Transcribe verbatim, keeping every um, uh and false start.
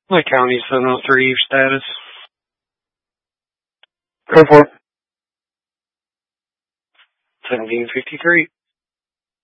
Lake County seven oh three status. Go for it. seventeen fifty-three.